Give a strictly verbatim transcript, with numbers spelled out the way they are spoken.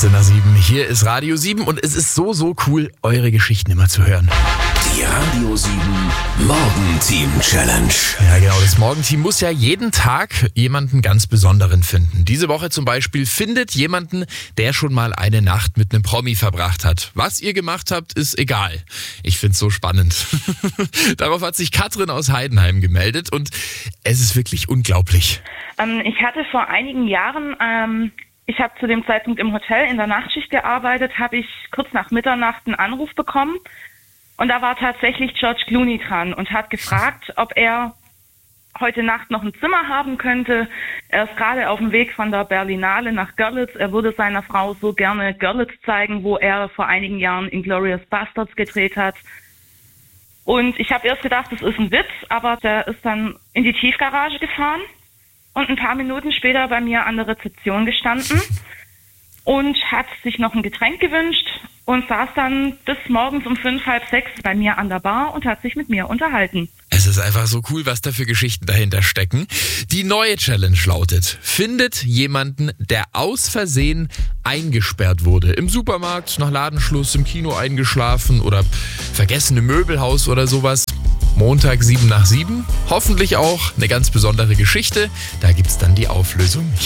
achtzehn nach sieben. Hier ist Radio sieben und es ist so, so cool, eure Geschichten immer zu hören. Die Radio sieben Morgenteam Challenge. Ja, genau. Das Morgenteam muss ja jeden Tag jemanden ganz Besonderen finden. Diese Woche zum Beispiel findet jemanden, der schon mal eine Nacht mit einem Promi verbracht hat. Was ihr gemacht habt, ist egal. Ich find's so spannend. Darauf hat sich Katrin aus Heidenheim gemeldet und es ist wirklich unglaublich. Ähm, ich hatte vor einigen Jahren, ähm, ich habe zu dem Zeitpunkt im Hotel in der Nachtschicht gearbeitet, habe ich kurz nach Mitternacht einen Anruf bekommen. Und da war tatsächlich George Clooney dran und hat gefragt, ob er heute Nacht noch ein Zimmer haben könnte. Er ist gerade auf dem Weg von der Berlinale nach Görlitz. Er würde seiner Frau so gerne Görlitz zeigen, wo er vor einigen Jahren Inglourious Basterds gedreht hat. Und ich habe erst gedacht, das ist ein Witz, aber der ist dann in die Tiefgarage gefahren und ein paar Minuten später bei mir an der Rezeption gestanden und hat sich noch ein Getränk gewünscht und saß dann bis morgens um fünf, halb sechs bei mir an der Bar und hat sich mit mir unterhalten. Es ist einfach so cool, was da für Geschichten dahinter stecken. Die neue Challenge lautet: Findet jemanden, der aus Versehen eingesperrt wurde. Im Supermarkt, nach Ladenschluss, im Kino eingeschlafen oder vergessen im Möbelhaus oder sowas. Montag sieben nach sieben. Hoffentlich auch eine ganz besondere Geschichte. Da gibt's dann die Auflösung.